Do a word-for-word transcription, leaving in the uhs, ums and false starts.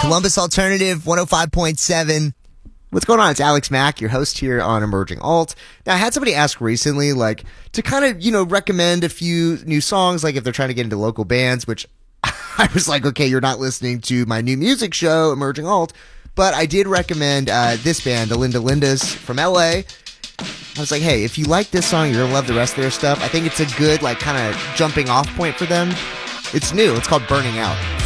Columbus Alternative one oh five point seven. What's going on? It's Alex Mack, your host here on Emerging Alt. Now, I had somebody ask recently, like, to kind of, you know, recommend a few new songs, like if they're trying to get into local bands, which I was like, okay, you're not listening to my new music show, Emerging Alt, but I did recommend uh, this band, the Linda Lindas from L A. I was like, hey, if you like this song, you're going to love the rest of their stuff. I think it's a good, like, kind of jumping off point for them. It's new. It's called Burning Out.